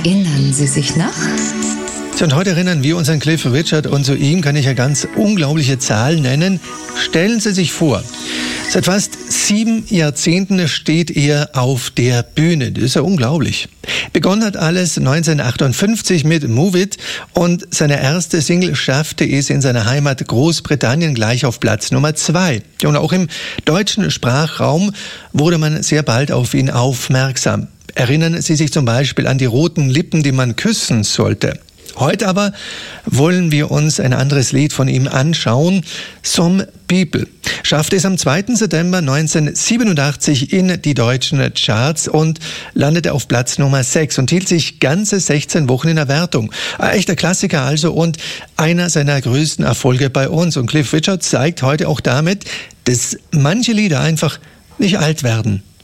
Erinnern Sie sich noch? Und heute erinnern wir uns an Cliff Richard und zu ihm kann ich ja ganz unglaubliche Zahlen nennen. Stellen Sie sich vor, seit fast 7 Jahrzehnten steht er auf der Bühne. Das ist ja unglaublich. Begonnen hat alles 1958 mit Move It und seine erste Single schaffte es in seiner Heimat Großbritannien gleich auf Platz Nummer 2. Und auch im deutschen Sprachraum wurde man sehr bald auf ihn aufmerksam. Erinnern Sie sich zum Beispiel an die roten Lippen, die man küssen sollte. Heute aber wollen wir uns ein anderes Lied von ihm anschauen. Some People schaffte es am 2. September 1987 in die deutschen Charts und landete auf Platz Nummer 6 und hielt sich ganze 16 Wochen in der Wertung. Ein echter Klassiker also und einer seiner größten Erfolge bei uns. Und Cliff Richard zeigt heute auch damit, dass manche Lieder einfach nicht alt werden.